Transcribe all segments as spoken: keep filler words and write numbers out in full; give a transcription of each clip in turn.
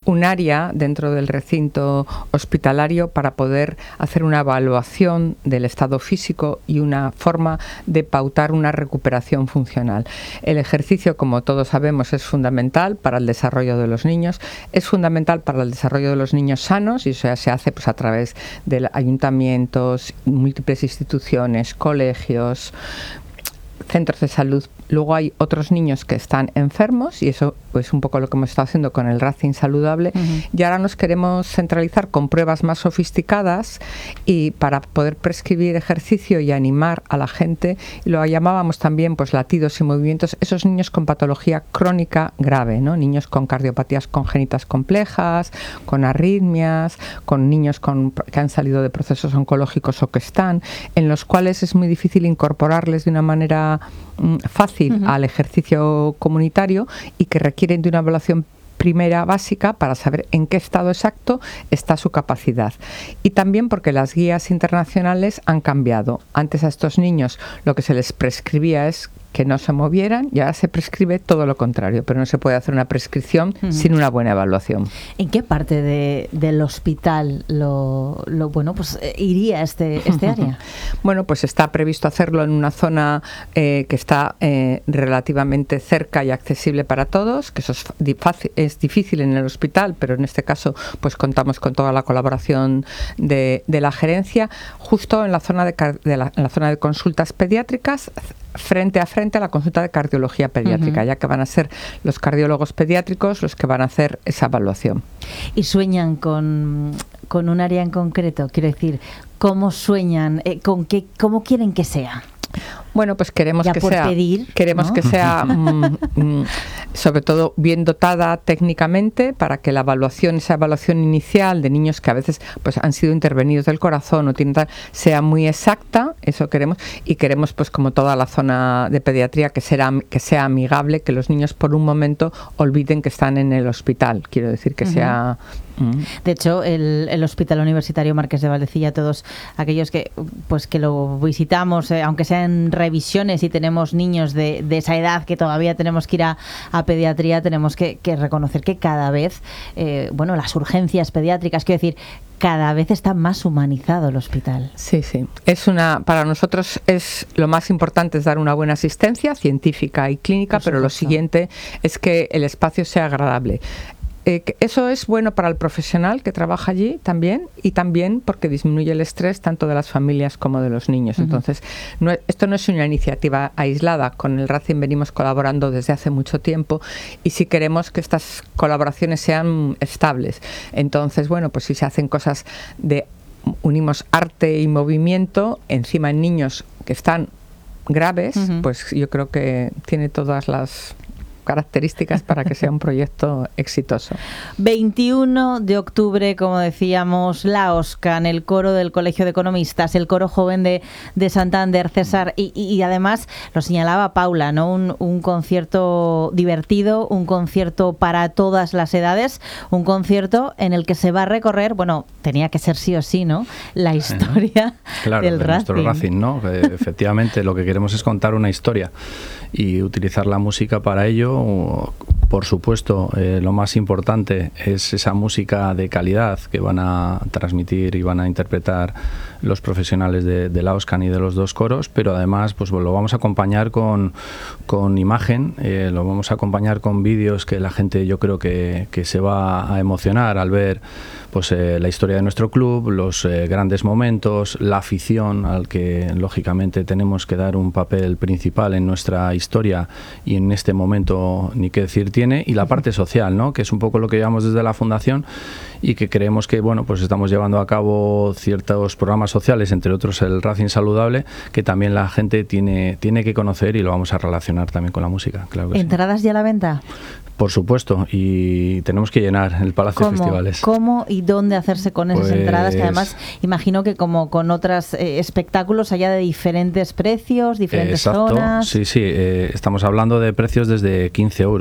un área dentro del recinto hospitalario para poder hacer una evaluación del estado físico y una forma de pautar una recuperación funcional. El ejercicio, como todos sabemos, es fundamental para el desarrollo de los niños, es fundamental para el desarrollo de los niños sanos, y eso se hace pues a través de ayuntamientos, múltiples instituciones, colegios, centros de salud. Luego hay otros niños que están enfermos, y eso pues un poco lo que hemos estado haciendo con el Racing Saludable. Uh-huh. Y ahora nos queremos centralizar con pruebas más sofisticadas y para poder prescribir ejercicio y animar a la gente. Y lo llamábamos también pues latidos y movimientos, esos niños con patología crónica grave, ¿no? Niños con cardiopatías congénitas complejas, con arritmias, con niños con, que han salido de procesos oncológicos o que están, en los cuales es muy difícil incorporarles de una manera mm, fácil Uh-huh. al ejercicio comunitario, y que requieren de una evaluación primera básica para saber en qué estado exacto está su capacidad. Y también porque las guías internacionales han cambiado. Antes a estos niños lo que se les prescribía es que no se movieran, y ahora se prescribe todo lo contrario, pero no se puede hacer una prescripción uh-huh. sin una buena evaluación. ¿En qué parte de, del hospital lo, lo bueno pues eh, iría este, este área? Bueno, pues está previsto hacerlo en una zona eh, que está eh, relativamente cerca y accesible para todos, que eso es, fácil, es difícil en el hospital, pero en este caso pues contamos con toda la colaboración de, de la gerencia, justo en la zona de, de la, en la zona de consultas pediátricas, frente a frente a la consulta de cardiología pediátrica, uh-huh. ya que van a ser los cardiólogos pediátricos los que van a hacer esa evaluación. ¿Y sueñan con, con un área en concreto? Quiero decir, ¿cómo sueñan? Eh, ¿con qué, cómo quieren que sea? Bueno, pues queremos ya que por sea, pedir, queremos ¿no? que sea, mm, mm, sobre todo bien dotada técnicamente, para que la evaluación, esa evaluación inicial de niños que a veces pues han sido intervenidos del corazón o tienen tal, sea muy exacta. Eso queremos, y queremos pues como toda la zona de pediatría que será que sea amigable, que los niños por un momento olviden que están en el hospital. Quiero decir que uh-huh. sea. De hecho, el, el Hospital Universitario Marqués de Valdecilla, todos aquellos que pues que lo visitamos, eh, aunque sean revisiones y tenemos niños de, de esa edad que todavía tenemos que ir a, a pediatría, tenemos que, que reconocer que cada vez, eh, bueno, las urgencias pediátricas, quiero decir, cada vez está más humanizado el hospital. Sí, sí. Es una, para nosotros es lo más importante es dar una buena asistencia científica y clínica, pero lo siguiente es que el espacio sea agradable. Eh, eso es bueno para el profesional que trabaja allí también, y también porque disminuye el estrés tanto de las familias como de los niños. Uh-huh. Entonces, no, esto no es una iniciativa aislada. Con el Racing venimos colaborando desde hace mucho tiempo, y si queremos que estas colaboraciones sean estables. Entonces, bueno, pues si se hacen cosas de unimos arte y movimiento encima en niños que están graves, uh-huh. pues yo creo que tiene todas las características para que sea un proyecto exitoso. veintiuno de octubre, como decíamos, la OSCAN, el coro del Colegio de Economistas, el coro joven de, de Santander, César, y, y además lo señalaba Paula, ¿no? Un, un concierto divertido, un concierto para todas las edades, un concierto en el que se va a recorrer, bueno, tenía que ser sí o sí, ¿no? La historia claro, del de Racing. Nuestro Racing, ¿no? Efectivamente, lo que queremos es contar una historia y utilizar la música para ello. Por supuesto, eh, lo más importante es esa música de calidad que van a transmitir y van a interpretar los profesionales de, de la OSCAN y de los dos coros, pero además pues lo vamos a acompañar con, con imagen, eh, lo vamos a acompañar con vídeos que la gente yo creo que, que se va a emocionar al ver pues eh, la historia de nuestro club, los eh, grandes momentos, la afición al que lógicamente tenemos que dar un papel principal en nuestra historia y en este momento ni qué decir tiene, y la parte social, ¿no? Que es un poco lo que llevamos desde la fundación y que creemos que bueno pues estamos llevando a cabo ciertos programas sociales, entre otros el Racing Saludable, que también la gente tiene, tiene que conocer, y lo vamos a relacionar también con la música. Claro que ¿Entradas sí. ya a la venta? Por supuesto, y tenemos que llenar el Palacio de Festivales. ¿Cómo y dónde hacerse con esas pues... entradas? Que además imagino que como con otros eh, espectáculos haya de diferentes precios, diferentes Exacto. zonas. Sí, sí, eh, estamos hablando de precios desde quince euros. Eh,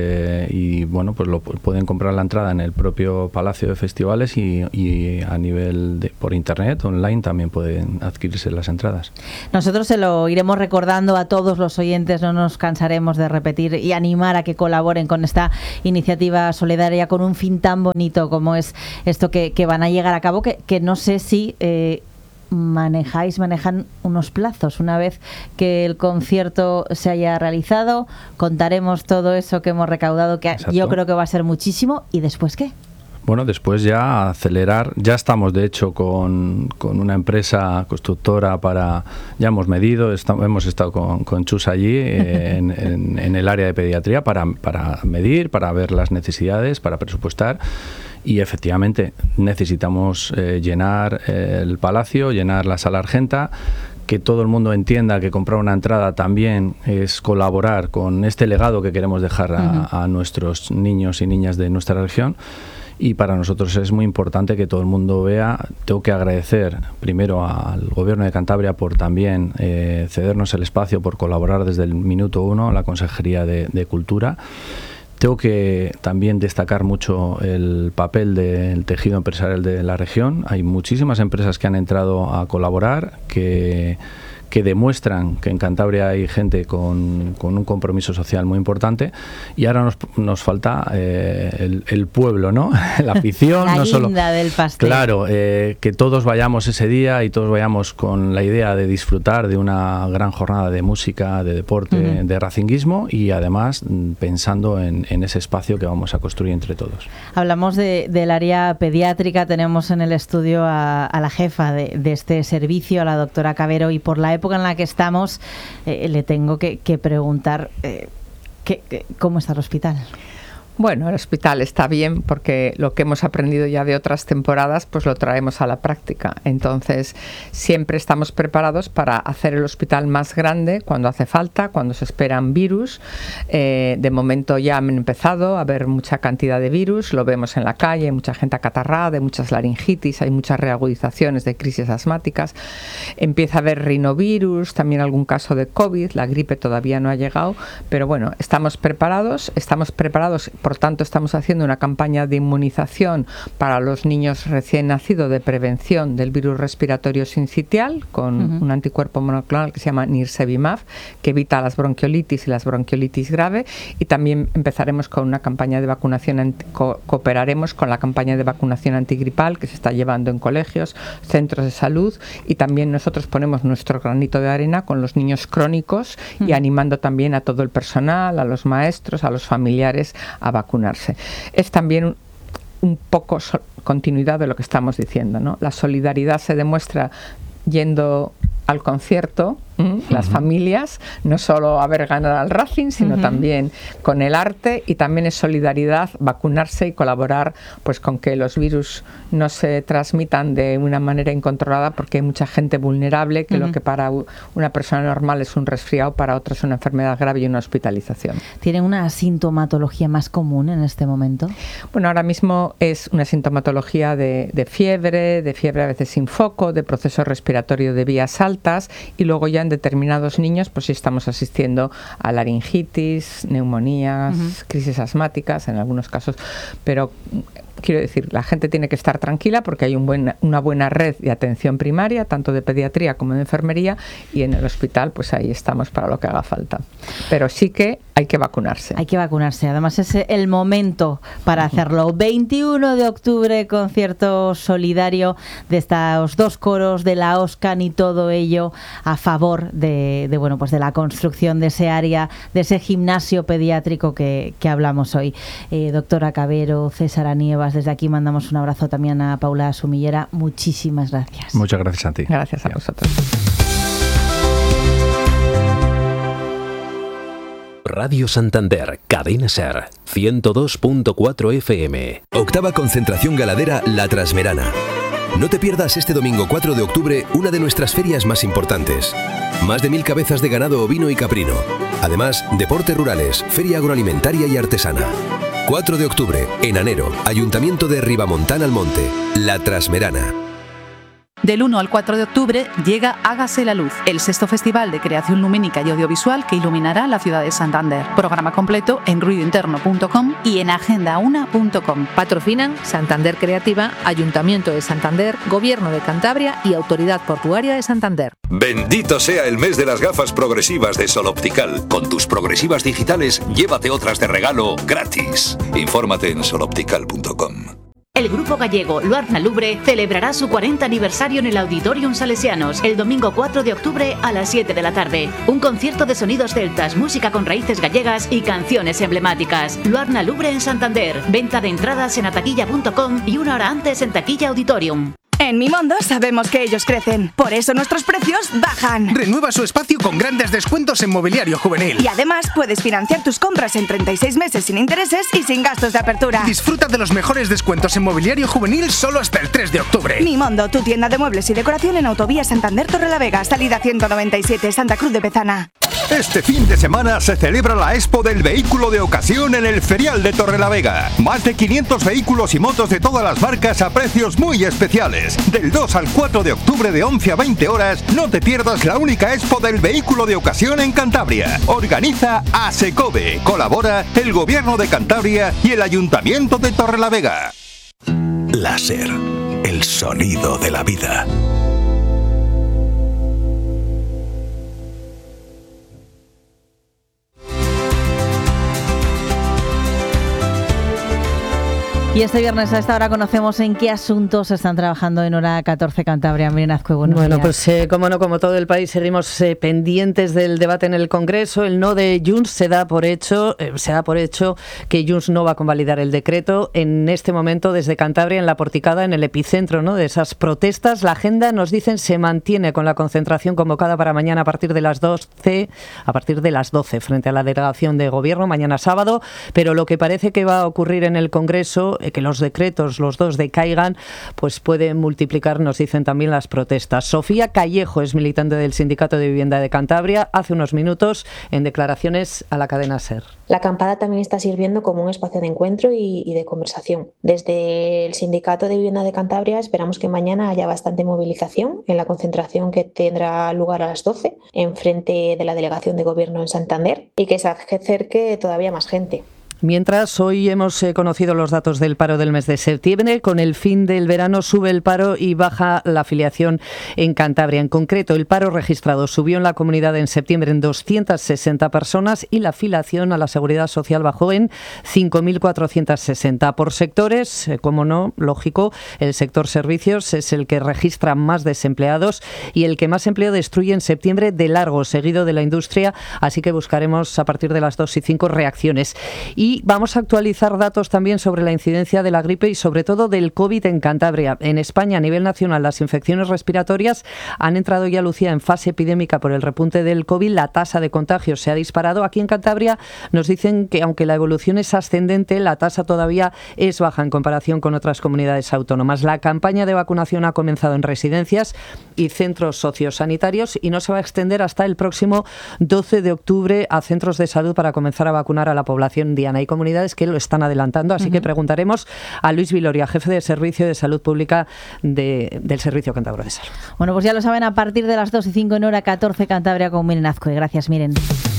eh, y bueno, pues lo pueden comprar la entrada en el propio Palacio de Festivales y, y a nivel de, por internet, online, también pueden adquirirse las entradas. Nosotros se lo iremos recordando a todos los oyentes, no nos cansaremos de repetir y animar a que colaboren con esta iniciativa solidaria con un fin tan bonito como es esto que, que van a llegar a cabo, que, que no sé si eh, manejáis, manejan unos plazos. Una vez que el concierto se haya realizado, contaremos todo eso que hemos recaudado, que Exacto. yo creo que va a ser muchísimo. ¿Y después qué? Bueno, después ya acelerar, ya estamos de hecho con, con una empresa constructora para, ya hemos medido, estamos, hemos estado con, con Chus allí eh, en, en, en el área de pediatría para, para medir, para ver las necesidades, para presupuestar. Y efectivamente necesitamos eh, llenar eh, el palacio, llenar la sala Argenta, que todo el mundo entienda que comprar una entrada también es colaborar con este legado que queremos dejar a, uh-huh. a nuestros niños y niñas de nuestra región. Y para nosotros es muy importante que todo el mundo vea. Tengo que agradecer primero al Gobierno de Cantabria por también eh, cedernos el espacio, por colaborar desde el minuto uno, la Consejería de, de Cultura. Tengo que también destacar mucho el papel del tejido empresarial de la región. Hay muchísimas empresas que han entrado a colaborar, que, que demuestran que en Cantabria hay gente con, con un compromiso social muy importante, y ahora nos, nos falta eh, el, el pueblo, ¿no? La afición. La no guinda solo, del pastel. Claro, eh, que todos vayamos ese día y todos vayamos con la idea de disfrutar de una gran jornada de música, de deporte, uh-huh. de racinguismo, y además pensando en, en ese espacio que vamos a construir entre todos. Hablamos de, del área pediátrica, tenemos en el estudio a, a la jefa de, de este servicio, a la doctora Cabero, y por la época en la que estamos, eh, le tengo que, que preguntar eh, ¿qué, qué, ¿cómo está el hospital? Bueno, el hospital está bien porque lo que hemos aprendido ya de otras temporadas pues lo traemos a la práctica. Entonces siempre estamos preparados para hacer el hospital más grande cuando hace falta, cuando se esperan virus. Eh, de momento ya han empezado a haber mucha cantidad de virus, lo vemos en la calle, hay mucha gente acatarrada, hay muchas laringitis, hay muchas reagudizaciones de crisis asmáticas. Empieza a haber rinovirus, también algún caso de COVID, la gripe todavía no ha llegado, pero bueno, estamos preparados, estamos preparados. Por tanto, estamos haciendo una campaña de inmunización para los niños recién nacidos de prevención del virus respiratorio sincitial con uh-huh. un anticuerpo monoclonal que se llama Nirsevimab, que evita las bronquiolitis y las bronquiolitis grave. Y también empezaremos con una campaña de vacunación, anti- co- cooperaremos con la campaña de vacunación antigripal que se está llevando en colegios, centros de salud, y también nosotros ponemos nuestro granito de arena con los niños crónicos uh-huh. y animando también a todo el personal, a los maestros, a los familiares a vacunarse. Es también un, un poco so- continuidad de lo que estamos diciendo, ¿no? La solidaridad se demuestra yendo al concierto, ¿m? las uh-huh. familias, no solo a ver ganar al Racing, sino uh-huh. también con el arte, y también es solidaridad vacunarse y colaborar pues con que los virus no se transmitan de una manera incontrolada, porque hay mucha gente vulnerable que uh-huh. lo que para una persona normal es un resfriado, para otros es una enfermedad grave y una hospitalización. ¿Tienen una sintomatología más común en este momento? Bueno, ahora mismo es una sintomatología de, de fiebre, de fiebre a veces sin foco, de proceso respiratorio de vías altas, y luego ya en determinados niños pues sí estamos asistiendo a laringitis, neumonías, uh-huh. crisis asmáticas en algunos casos, pero quiero decir, la gente tiene que estar tranquila porque hay un buen, una buena red de atención primaria, tanto de pediatría como de enfermería, y en el hospital pues ahí estamos para lo que haga falta. Pero sí que hay que vacunarse. Hay que vacunarse, además es el momento para hacerlo. veintiuno de octubre, concierto solidario de estos dos coros de la OSCAN, y todo ello a favor de, de bueno pues de la construcción de ese área, de ese gimnasio pediátrico que, que hablamos hoy. Eh, doctora Cabero, César Anievas, desde aquí mandamos un abrazo también a Paula Sumillera. Muchísimas gracias. Muchas gracias a ti. Gracias a ya. vosotros. Radio Santander, Cadena Ser, ciento dos punto cuatro F M. Octava concentración ganadera La Trasmerana. No te pierdas este domingo cuatro de octubre una de nuestras ferias más importantes. Más de mil cabezas de ganado ovino y caprino. Además, deportes rurales, feria agroalimentaria y artesana. cuatro de octubre, en Anero, Ayuntamiento de Ribamontán al Monte, La Trasmerana. Del uno al cuatro de octubre llega Hágase la Luz, el sexto festival de creación lumínica y audiovisual que iluminará la ciudad de Santander. Programa completo en ruido interno punto com y en agenda una punto com. Patrocinan Santander Creativa, Ayuntamiento de Santander, Gobierno de Cantabria y Autoridad Portuaria de Santander. Bendito sea el mes de las gafas progresivas de Sol Optical. Con tus progresivas digitales, llévate otras de regalo gratis. Infórmate en sol optical punto com. El grupo gallego Luarna Lubre celebrará su cuarenta aniversario en el Auditorium Salesianos el domingo cuatro de octubre a las siete de la tarde. Un concierto de sonidos celtas, música con raíces gallegas y canciones emblemáticas. Luarna Lubre en Santander. Venta de entradas en ataquilla punto com y una hora antes en Taquilla Auditorium. En Mimondo sabemos que ellos crecen, por eso nuestros precios bajan. Renueva su espacio con grandes descuentos en mobiliario juvenil. Y además puedes financiar tus compras en treinta y seis meses sin intereses y sin gastos de apertura. Disfruta de los mejores descuentos en mobiliario juvenil solo hasta el tres de octubre. Mimondo, tu tienda de muebles y decoración en Autovía Santander Torrelavega, salida ciento noventa y siete, Santa Cruz de Bezana. Este fin de semana se celebra la Expo del Vehículo de Ocasión en el Ferial de Torrelavega. Más de quinientos vehículos y motos de todas las marcas a precios muy especiales. Del dos al cuatro de octubre de once a veinte horas, no te pierdas la única Expo del Vehículo de Ocasión en Cantabria. Organiza ASECOVE. Colabora el Gobierno de Cantabria y el Ayuntamiento de Torrelavega. Láser, el sonido de la vida. Y este viernes a esta hora conocemos en qué asuntos están trabajando en Hora catorce Cantabria. Miren Azcue, buenos Bueno, días. pues eh, como no, como todo el país, seguimos eh, pendientes del debate en el Congreso. El no de Junts se da por hecho, eh, se da por hecho que Junts no va a convalidar el decreto. En este momento, desde Cantabria, en la Porticada, en el epicentro, ¿no?, de esas protestas, la agenda, nos dicen, se mantiene con la concentración convocada para mañana a partir de las doce, a partir de las doce, frente a la delegación de Gobierno, mañana sábado. Pero lo que parece que va a ocurrir en el Congreso, que los decretos, los dos, decaigan, pues puede multiplicar, nos dicen también, las protestas. Sofía Callejo es militante del Sindicato de Vivienda de Cantabria, hace unos minutos en declaraciones a la cadena SER. La acampada también está sirviendo como un espacio de encuentro y, y de conversación. Desde el Sindicato de Vivienda de Cantabria esperamos que mañana haya bastante movilización en la concentración que tendrá lugar a las doce en frente de la Delegación de Gobierno en Santander y que se acerque todavía más gente. Mientras, hoy hemos eh, conocido los datos del paro del mes de septiembre. Con el fin del verano sube el paro y baja la afiliación en Cantabria. En concreto, el paro registrado subió en la comunidad en septiembre en doscientas sesenta personas y la afiliación a la Seguridad Social bajó en cinco mil cuatrocientas sesenta. Por sectores, eh, como no, lógico, el sector servicios es el que registra más desempleados y el que más empleo destruye en septiembre de largo, seguido de la industria. Así que buscaremos a partir de las dos y cinco reacciones. Y Y vamos a actualizar datos también sobre la incidencia de la gripe y sobre todo del COVID en Cantabria. En España, a nivel nacional, las infecciones respiratorias han entrado ya, Lucía, en fase epidémica por el repunte del COVID. La tasa de contagios se ha disparado. Aquí en Cantabria nos dicen que, aunque la evolución es ascendente, la tasa todavía es baja en comparación con otras comunidades autónomas. La campaña de vacunación ha comenzado en residencias y centros sociosanitarios y no se va a extender hasta el próximo doce de octubre a centros de salud para comenzar a vacunar a la población diana. Hay comunidades que lo están adelantando, así uh-huh. que preguntaremos a Luis Viloria, jefe de Servicio de Salud Pública de, del Servicio Cántabro de Salud. Bueno, pues ya lo saben, a partir de las dos y cinco en Hora catorce Cantabria con Miren Azcue. Gracias, Miren.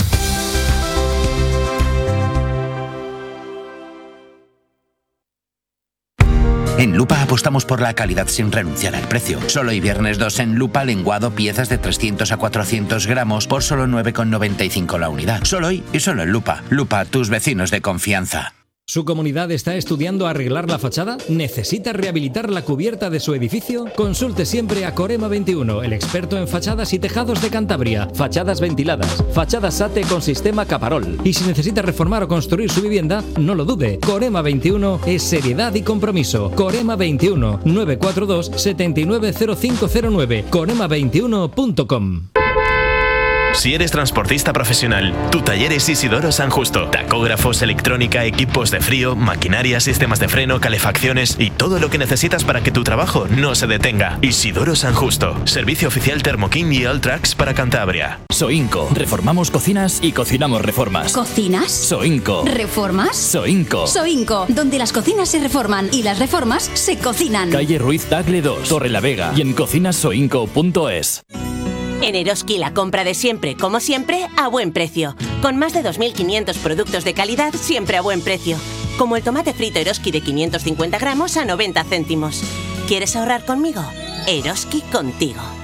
En Lupa apostamos por la calidad sin renunciar al precio. Solo hoy viernes dos en Lupa, lenguado, piezas de trescientos a cuatrocientos gramos por solo nueve con noventa y cinco la unidad. Solo hoy y solo en Lupa. Lupa, tus vecinos de confianza. ¿Su comunidad está estudiando arreglar la fachada? ¿Necesita rehabilitar la cubierta de su edificio? Consulte siempre a Corema veintiuno, el experto en fachadas y tejados de Cantabria. Fachadas ventiladas, fachadas SATE con sistema Caparol. Y si necesita reformar o construir su vivienda, no lo dude. Corema veintiuno es seriedad y compromiso. Corema veintiuno, nueve cuatro dos, siete nueve cero cinco cero nueve. corema veintiuno punto com. Si eres transportista profesional, tu taller es Isidoro San Justo. Tacógrafos, electrónica, equipos de frío, maquinaria, sistemas de freno, calefacciones y todo lo que necesitas para que tu trabajo no se detenga. Isidoro San Justo. Servicio oficial Thermokin y Alltrax para Cantabria. Soinco. Reformamos cocinas y cocinamos reformas. ¿Cocinas? Soinco. ¿Reformas? Soinco. Soinco, donde las cocinas se reforman y las reformas se cocinan. Calle Ruiz Tagle dos, Torrelavega y en cocinas soinco punto es. En Eroski la compra de siempre, como siempre, a buen precio. Con más de dos mil quinientos productos de calidad siempre a buen precio. Como el tomate frito Eroski de quinientos cincuenta gramos a noventa céntimos. ¿Quieres ahorrar conmigo? Eroski contigo.